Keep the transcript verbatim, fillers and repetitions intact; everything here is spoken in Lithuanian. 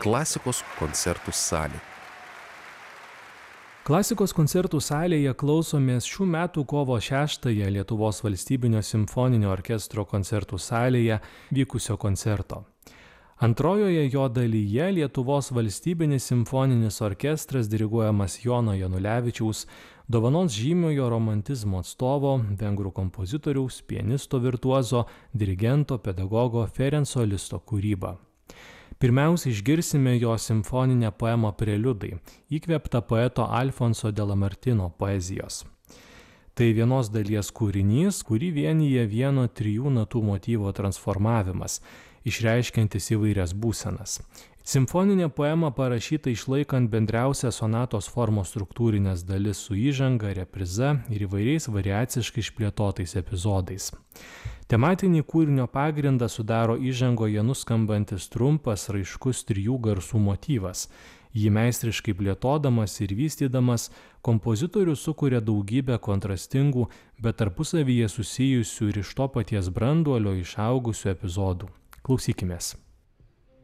Klasikos koncertų salė. Klasikos koncertų salėje klausomės šių metų kovo šeštąją Lietuvos valstybinio simfoninio orkestro koncertų salėje vykusio koncerto. Antrojoje jo dalyje Lietuvos valstybinis simfoninis orkestras diriguojamas Jono Janulevičiaus dovanos žymiojo romantizmo atstovo, vengrų kompozitoriaus, pianisto virtuozo, dirigento, pedagogo Ferenco Listo kūrybą. Pirmiausia, išgirsime jo simfoninę poemą Preliudai, įkvėptą poeto Alfonso de Lamartino poezijos. Tai vienos dalies kūrinys, kurį vienyje vieno trijų natų motyvo transformavimas, išreiškiantis įvairias būsenas. Simfoninė poema parašyta išlaikant bendriausią sonatos formos struktūrinės dalis su įžanga, repriza ir įvairiais variaciškai išplėtotais epizodais. Tematinį kūrinio pagrindą sudaro įžangoje nuskambantis trumpas, raiškus trijų garsų motyvas. Jį meistriškai plėtodamas ir vystydamas, kompozitorius sukuria daugybę kontrastingų, bet tarpusavyje susijusių ir iš to paties branduolio išaugusių epizodų. Klausykimės.